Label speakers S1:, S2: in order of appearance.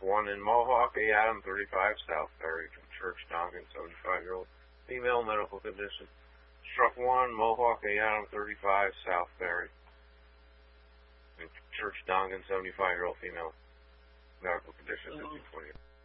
S1: 1 in Mohawk, A. Adam, 35, Southbury, from Church Dongan, 75-year-old female, medical condition. Struck 1, Mohawk, A. Adam, 35, Southbury, from Church Dongan, 75-year-old female, medical condition, 1520.